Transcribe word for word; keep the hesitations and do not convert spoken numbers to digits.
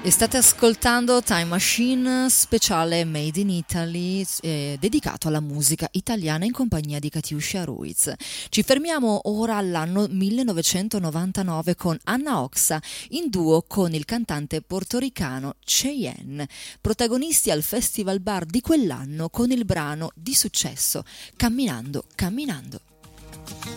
E state ascoltando Time Machine speciale Made in Italy, eh, dedicato alla musica italiana in compagnia di Katiuscia Ruiz. Ci fermiamo ora all'anno millenovecentonovantanove con Anna Oxa in duo con il cantante portoricano Cheyenne, protagonisti al Festival Bar di quell'anno con il brano di successo Camminando, camminando.